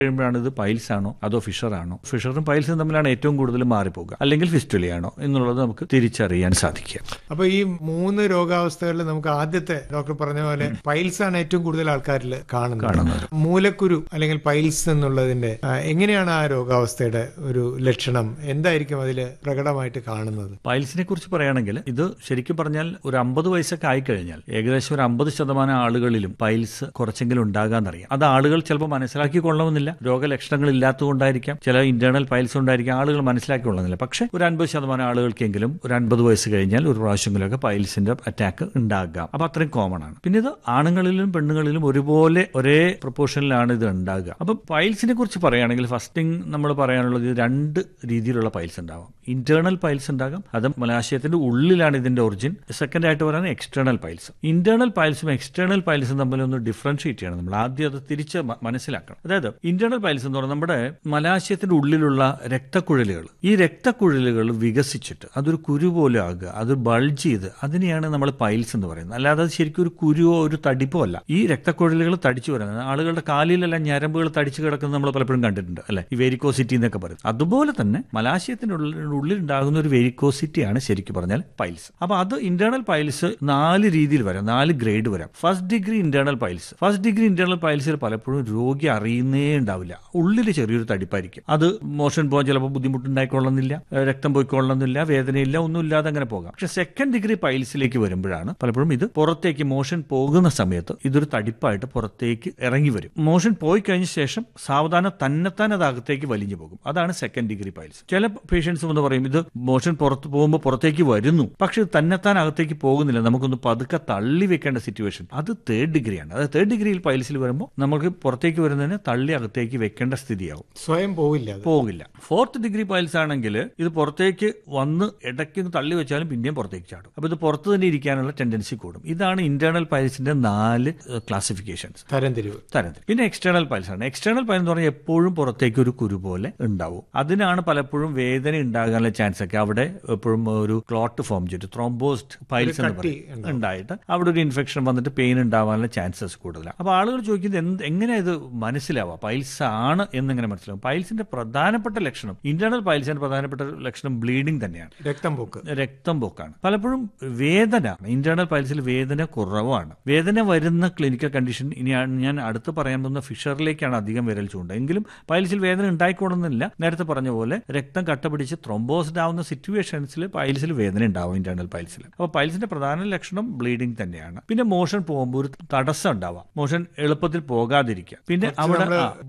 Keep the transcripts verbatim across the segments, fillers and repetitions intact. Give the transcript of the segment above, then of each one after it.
കഴിയുമ്പോഴാണ് ഇത് പൈൽസ് ആണോ അതോ ഫിഷർ ആണോ, ഫിഷറും പൈൽസും തമ്മിലാണ് ഏറ്റവും കൂടുതൽ മാറിപ്പോകുക, അല്ലെങ്കിൽ ഫിസ്റ്റുലയാണോ എന്നുള്ളത് നമുക്ക് തിരിച്ചറിയാൻ സാധിക്കുക. അപ്പൊ ഈ മൂന്ന് രോഗാവസ്ഥകളിൽ നമുക്ക് ആദ്യത്തെ ഡോക്ടർ പറഞ്ഞ പോലെ പൈൽസ് ആണ് ഏറ്റവും കൂടുതൽ ആൾക്കാരിൽ കാണുന്നത്. മൂലക്കുരു അല്ലെങ്കിൽ പൈൽസ് എന്നുള്ളതിന്റെ എങ്ങനെയാണ് ആ രോഗാവസ്ഥയുടെ ഒരു ലക്ഷണം, എന്തായിരിക്കും അതിൽ പ്രകടമായിട്ട് കാണുന്നത്? പൈൽസിനെ കുറിച്ച് പറയുകയാണെങ്കിൽ ഇത് ശരിക്കും പറഞ്ഞാൽ ഒരു അമ്പത് വയസ്സൊക്കെ ആയിക്കഴിഞ്ഞാൽ ഏകദേശം ഒരു അമ്പത് ശതമാനം ആളുകളിലും പൈൽസ് കുറച്ചെങ്കിലും ഉണ്ടാകാന്നറിയാം. അത് ആളുകൾ ചിലപ്പോൾ മനസ്സിലാക്കിക്കൊള്ളണമെന്നില്ല, രോഗലക്ഷണങ്ങൾ ഇല്ലാത്തതുകൊണ്ടായിരിക്കാം, ചില ഇന്റേണൽ പൈൽസ് ഉണ്ടായിരിക്കാം, ആളുകൾ മനസ്സിലാക്കിക്കൊള്ളുന്നില്ല. പക്ഷേ ഒരു അൻപത് ശതമാനം ആളുകൾക്കെങ്കിലും ഒരു അൻപത് വയസ്സ് കഴിഞ്ഞാൽ ഒരു പ്രാവശ്യങ്ങളൊക്കെ പൈൽസിന്റെ അറ്റാക്ക് ഉണ്ടാകാം. അപ്പൊ അത്രയും കോമൺ ആണ്. പിന്നെ ഇത് ആണുങ്ങളിലും പെണ്ണുങ്ങളിലും ഒരുപോലെ ഒരേ പ്രൊപ്പോർഷനിലാണ് ഇത് ഉണ്ടാകുക. അപ്പൊ പൈൽസിനെ കുറിച്ച് പറയുകയാണെങ്കിൽ ഫസ്റ്റ് തിങ് നമ്മൾ പറയാനുള്ളത് രണ്ട് രീതിയിലുള്ള പൈൽസ് ഉണ്ടാവാം. ഇന്റേണൽ പൈൽസ് ഉണ്ടാകാം, അത് മലാശയത്തിന്റെ ഉള്ളിലാണ് ഇതിന്റെ ഒറിജിൻ. സെക്കൻഡ് ആയിട്ട് പറയുന്നത് external piles. Internal പൈൽസും external പൈൽസും തമ്മിലൊന്ന് differentiate ചെയ്യണം. നമ്മൾ ആദ്യം അത് തിരിച്ച് മനസ്സിലാക്കണം. അതായത് ഇന്റേണൽ പൈൽസ് എന്ന് പറഞ്ഞാൽ നമ്മുടെ മലാശയത്തിന്റെ ഉള്ളിലുള്ള രക്തക്കുഴലുകൾ, ഈ രക്തക്കുഴലുകൾ വികസിച്ചിട്ട് അതൊരു കുരു പോലെ ആകുക, അത് ബൾജ് ചെയ്ത്, അതിനെയാണ് നമ്മൾ പൈൽസ് എന്ന് പറയുന്നത്. അല്ലാതെ അത് ശരിക്കും ഒരു കുരുവോ ഒരു തടിപ്പോ അല്ല. ഈ രക്തക്കുഴലുകൾ തടിച്ചു വരുന്നത്, ആളുകളുടെ കാലിലെല്ലാം ഞരമ്പുകൾ തടിച്ചു കിടക്കുന്നത് നമ്മൾ പലപ്പോഴും കണ്ടിട്ടുണ്ട് അല്ലെ, ഈ വെരിക്കോസിറ്റി എന്നൊക്കെ പറയും. അതുപോലെ തന്നെ മലാശയത്തിന്റെ ഉള്ളിൽ ഉണ്ടാകുന്ന ഒരു വെരിക്കോസിറ്റിയാണ് ശരിക്കും പറഞ്ഞാൽ പൈൽസ്. അപ്പൊ അത് ഇന്റേണൽ പൈൽസ് നാല് രീതിയിൽ വരാം, നാല് ഗ്രേഡ് വരാം. First degree internal piles. First degree internal പൈൽസിൽ പലപ്പോഴും രോഗി അറിയുന്നേ ഉണ്ടാവില്ല, ഉള്ളിൽ ചെറിയൊരു തടിപ്പായിരിക്കും. അത് മോഷൻ പോകാൻ ചിലപ്പോൾ ബുദ്ധിമുട്ടുണ്ടായിക്കൊള്ളുന്നില്ല, രക്തം പോയിക്കൊള്ളുന്നില്ല, വേദനയില്ല, ഒന്നുമില്ലാതെ അങ്ങനെ പോകാം. പക്ഷെ സെക്കൻഡ് ഡിഗ്രി പൈൽസിലേക്ക് വരുമ്പോഴാണ് പലപ്പോഴും ഇത് പുറത്തേക്ക് മോഷൻ പോകുന്ന സമയത്ത് ഇതൊരു തടിപ്പായിട്ട് പുറത്തേക്ക് ഇറങ്ങി വരും. മോഷൻ പോയി കഴിഞ്ഞ ശേഷം സാവധാനം തന്നെത്താൻ അത് അകത്തേക്ക് വലിഞ്ഞു പോകും. അതാണ് സെക്കൻഡ് ഡിഗ്രി പൈൽസ്. ചില പേഷ്യൻസ് എന്ന് പറയും ഇത് മോഷൻ പുറത്ത് പോകുമ്പോൾ പുറത്തേക്ക് വരുന്നു, പക്ഷെ ഇത് തന്നെത്താൻ അകത്തേക്ക് പോകുന്നില്ല, നമുക്കൊന്ന് പതുക്കെ തള്ളി വെക്കേണ്ട സിറ്റുവേഷൻ. അത് തേർഡ് ഡിഗ്രിയാണ്. അത് തേർഡ് ഡിഗ്രിയിൽ പൈൽസിൽ വരുമ്പോൾ നമുക്ക് പുറത്തേക്ക് വരുന്നതിന് തള്ളി അകത്തേക്ക് വെക്കേണ്ട സ്ഥിതിയാവും, സ്വയം പോകില്ല പോകില്ല ഫോർത്ത് ഡിഗ്രി പൈൽസ് ആണെങ്കിൽ ഇത് പുറത്തേക്ക് വന്ന് ഇടയ്ക്ക് തള്ളി വെച്ചാലും പിന്നെയും പുറത്തേക്ക് ചാടും. അപ്പൊ ഇത് പുറത്ത് തന്നെ ഇരിക്കാനുള്ള ടെൻഡൻസി കൂടും. ഇതാണ് ഇന്റേണൽ പൈൽസിന്റെ നാല് ക്ലാസിഫിക്കേഷൻസ്, തരംതിരിവ് തരംതിരിവ് പിന്നെ എക്സ്റ്റേണൽ പൈൽസ് ആണ്. എക്സ്റ്റേണൽ പൈൽസ് എന്ന് പറഞ്ഞാൽ എപ്പോഴും പുറത്തേക്ക് ഒരു കുരു പോലെ ഉണ്ടാവും. അതിനാണ് പലപ്പോഴും വേദന ഉണ്ടാകാനുള്ള ചാൻസ് ഒക്കെ. അവിടെ എപ്പോഴും ഒരു ക്ലോട്ട് ഫോം ചെയ്തിട്ട് ത്രോംബോസ്ഡ് പൈൽസ് എന്ന് പറയും ഉണ്ടായിട്ട് അവിടെ ഒരു ഇൻഫെക്ഷൻ വന്നിട്ട് പെയിൻ ഉണ്ടാവാനുള്ള ചാൻസസ് കൂടുതലാണ്. അപ്പൊ ആളുകൾ ചോദിക്കുന്നത് എന്ത് എങ്ങനെയാ ഇത് മനസ്സിലാവുക, പൈൽസ് ആണ് എന്നിങ്ങനെ മനസ്സിലാവും. പൈൽസിന്റെ പ്രധാനപ്പെട്ട ലക്ഷണം, ഇന്റേണൽ പൈൽസിന്റെ പ്രധാനപ്പെട്ട ലക്ഷണം ബ്ലീഡിംഗ് തന്നെയാണ്, രക്തം പോക്ക് രക്തം പോക്കാണ്. പലപ്പോഴും വേദന, ഇന്റേണൽ പൈൽസിൽ വേദന കുറവാണ്. വേദന വരുന്ന ക്ലിനിക്കൽ കണ്ടീഷൻ ഇനി ഞാൻ അടുത്ത് പറയാൻ പോകുന്ന ഫിഷറിലേക്കാണ് അധികം വിരൽ ചൂണ്ട. എങ്കിലും പൈൽസിൽ വേദന ഉണ്ടായിക്കോണമെന്നില്ല. നേരത്തെ പറഞ്ഞ പോലെ രക്തം കട്ട പിടിച്ച് ത്രോംബോസ്ഡ് ആവുന്ന സിറ്റുവേഷൻസിൽ പൈൽസിൽ വേദന ഉണ്ടാവും ഇന്റേണൽ പൈൽസിൽ. അപ്പോൾ പൈൽസിന്റെ പ്രധാന ലക്ഷണം ബ്ലീഡിംഗ് തന്നെയാണ്. പിന്നെ മോഷൻ പോകുമ്പോൾ ഒരു തടസ്സം ഉണ്ടാവാം, മോഷൻ എളുപ്പത്തിൽ പോകാതിരിക്കുക, പിന്നെ അവിടെ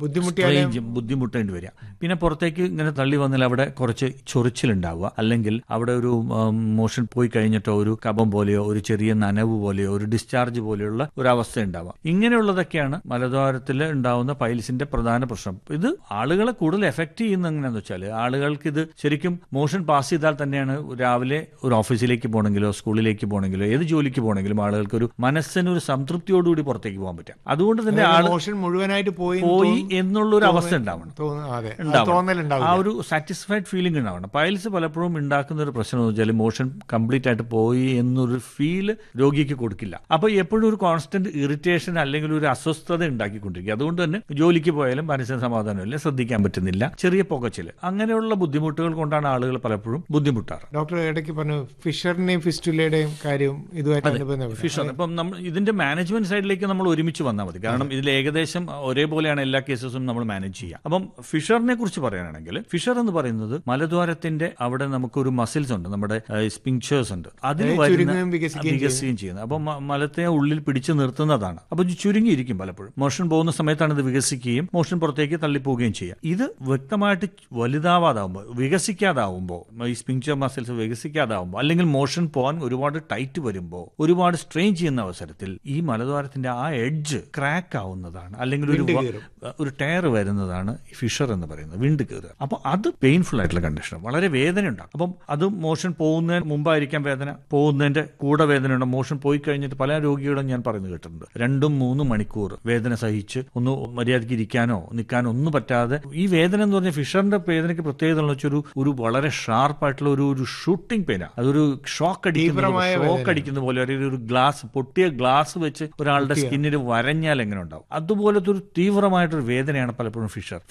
ബുദ്ധിമുട്ടേണ്ടി വരിക, പിന്നെ പുറത്തേക്ക് ഇങ്ങനെ തള്ളി വന്നാൽ അവിടെ കുറച്ച് ചൊറിച്ചിലുണ്ടാവുക, അല്ലെങ്കിൽ അവിടെ ഒരു മോഷൻ പോയി കഴിഞ്ഞിട്ടോ ഒരു കഫം പോലെയോ ഒരു ചെറിയ നനവ് പോലെയോ ഒരു ഡിസ്ചാർജ് പോലെയുള്ള ഒരു അവസ്ഥ ഉണ്ടാവാം. ഇങ്ങനെയുള്ളതൊക്കെയാണ് മലദ്വാരത്തിൽ ഉണ്ടാവുന്ന പൈൽസിന്റെ പ്രധാന പ്രശ്നം. ഇത് ആളുകളെ കൂടുതൽ എഫക്ട് ചെയ്യുന്ന എങ്ങനെയാന്ന് വെച്ചാൽ ആളുകൾക്ക് ഇത് ശരിക്കും മോഷൻ പാസ് ചെയ്താൽ തന്നെയാണ് രാവിലെ ഒരു ഓഫീസിലേക്ക് പോകണമെങ്കിലോ സ്കൂളിലേക്ക് പോകണമെങ്കിലോ ഏത് ജോലിക്ക് പോകണമെങ്കിലും ആളുകൾക്ക് ഒരു മനസ്സിന് ഒരു സംതൃപ്തിയോടുകൂടി പുറത്തേക്ക് പോകാൻ പറ്റും. അതുകൊണ്ട് തന്നെ ആൾ മോഷൻ മുഴുവനായിട്ട് പോയി പോയി എന്നുള്ള ഒരു അവസ്ഥ ഉണ്ടാവണം, ആ ഒരു സാറ്റിസ്ഫൈഡ് ഫീലിംഗ് ഉണ്ടാവണം. പൈൽസ് പലപ്പോഴും ഉണ്ടാക്കുന്ന ഒരു പ്രശ്നം എന്ന് വെച്ചാൽ മോഷൻ കംപ്ലീറ്റ് ആയിട്ട് പോയി എന്നൊരു ഫീല് രോഗിക്ക് കൊടുക്കില്ല. അപ്പൊ എപ്പോഴും ഒരു കോൺസ്റ്റന്റ് ഇറിറ്റേഷൻ അല്ലെങ്കിൽ ഒരു അസ്വസ്ഥത ഉണ്ടാക്കിക്കൊണ്ടിരിക്കുക. അതുകൊണ്ട് തന്നെ ജോലിക്ക് പോയാലും മനസ്സിന് സമാധാനമില്ല, ശ്രദ്ധിക്കാൻ പറ്റുന്നില്ല, ചെറിയ പുകച്ചില്, അങ്ങനെയുള്ള ബുദ്ധിമുട്ടുകൾ കൊണ്ടാണ് ആളുകൾ പലപ്പോഴും ബുദ്ധിമുട്ടാറ്. ഡോക്ടർ ഇടയ്ക്ക് പറഞ്ഞു ഫിഷറിന്റെയും ഫിസ്റ്റുലയുടെയും കാര്യം ഇതുമായിട്ട് ഫിഷർ. ഇപ്പം നമ്മൾ ഇതിന്റെ മാനേജ്മെന്റ് സൈഡിലേക്ക് നമ്മൾ ഒരുമിച്ച് വന്നാൽ മതി. കാരണം ഇതിൽ ഏകദേശം ഒരേപോലെയാണ് എല്ലാ കേസസും നമ്മൾ മാനേജ് ചെയ്യുക. അപ്പം ഫിഷറിനെ കുറിച്ച് പറയാനാണെങ്കിൽ ഫിഷർ എന്ന് പറയുന്നത് മലദ്വാരത്തിന്റെ അവിടെ നമുക്കൊരു മസിൽസ് ഉണ്ട്, നമ്മുടെ സ്പിങ്ചേഴ്സ് ഉണ്ട്, അതിന് വികസിക്കുകയും ചെയ്യുന്നത്. അപ്പം മലത്തെ ഉള്ളിൽ പിടിച്ചു നിർത്തുന്നതാണ്. അപ്പൊ ചുരുങ്ങിയിരിക്കും പലപ്പോഴും. മോഷൻ പോകുന്ന സമയത്താണ് ഇത് വികസിക്കുകയും മോഷൻ പുറത്തേക്ക് തള്ളിപ്പോവുകയും ചെയ്യുക. ഇത് വ്യക്തമായിട്ട് വലുതാവാതാവുമ്പോൾ, വികസിക്കാതാവുമ്പോൾ, ഈ സ്പിങ്ചർ മസിൽസ് വികസിക്കാതാവുമ്പോൾ, അല്ലെങ്കിൽ മോഷൻ പോകാൻ ഒരുപാട് ടൈറ്റ് വരുമ്പോൾ, ഒരുപാട് സ്ട്രെയിൻ ചെയ്യുന്ന അവസരത്തിൽ ഈ മലദ്വാരത്തിന്റെ ആ എഡ്ജ് ക്രാക്ക് ആവുന്നതാണ്, അല്ലെങ്കിൽ ഒരു ഒരു ടയർ വരുന്നതാണ് ഫിഷർ എന്ന് പറയുന്നത്, വിണ്ട് കയറുക. അപ്പൊ അത് പെയിൻഫുൾ ആയിട്ടുള്ള കണ്ടീഷൻ, വളരെ വേദന ഉണ്ടാകും. അപ്പം അത് മോഷൻ പോകുന്നതിന് മുമ്പായിരിക്കാം വേദന, പോകുന്നതിന്റെ കൂടെ വേദന ഉണ്ട്. മോഷൻ പോയി കഴിഞ്ഞിട്ട് പല രോഗികളും ഞാൻ പറഞ്ഞു കേട്ടിട്ടുണ്ട്, രണ്ടും മൂന്നും മണിക്കൂർ വേദന സഹിച്ച് ഒന്ന് മര്യാദയ്ക്ക് ഇരിക്കാനോ നിൽക്കാനോ ഒന്നും പറ്റാതെ. ഈ വേദന എന്ന് പറഞ്ഞാൽ ഫിഷറിന്റെ വേദനയ്ക്ക് പ്രത്യേകത എന്ന് വെച്ചാൽ ഒരു വളരെ ഷാർപ്പായിട്ടുള്ള ഒരു ഒരു ഷൂട്ടിംഗ് പെയിനാണ്. അതൊരു ഷോക്ക് അടിക്കുന്ന ഷോക്ക് അടിക്കുന്ന പോലെ, ഒരു ഗ്ലാസ് പൊട്ടിയ ഗ്ലാസ് വെച്ച് ഒരാളുടെ സ്കിന്നിൽ വരഞ്ഞാൽ എങ്ങനെ ഉണ്ടാവും അതുപോലത്തെ ഒരു തീവ്രമായിട്ടൊരു വേദന വേദനയാണ് പലപ്പോഴും ഫിഷർ